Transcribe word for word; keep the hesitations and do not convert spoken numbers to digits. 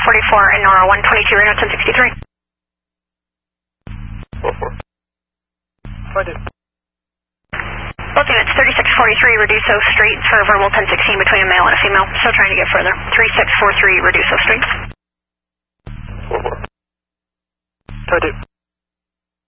forty-four and Nora one twenty-two, Reno ten sixty-three. four four. Find it. Both units, thirty-six forty-three, Reduso Street for verbal ten sixteen between a male and a female. Still trying to get further. thirty-six forty-three, Reduso Street. four four. Find it.